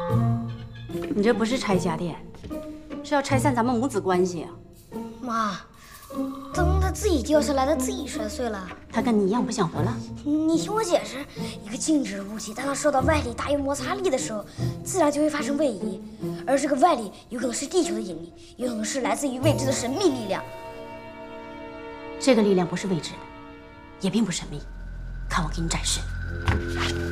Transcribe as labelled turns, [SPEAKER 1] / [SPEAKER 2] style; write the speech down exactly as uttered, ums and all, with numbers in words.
[SPEAKER 1] 你这不是拆家电，是要拆散咱们母子关系啊！
[SPEAKER 2] 妈，灯它自己掉下来，它自己摔碎了。
[SPEAKER 1] 它跟你一样不想活了？
[SPEAKER 2] 你听我解释，一个静止的物体，当它受到外力大于摩擦力的时候，自然就会发生位移，而这个外力有可能是地球的引力，有可能是来自于未知的神秘力量。
[SPEAKER 1] 这个力量不是未知的，也并不神秘，看我给你展示。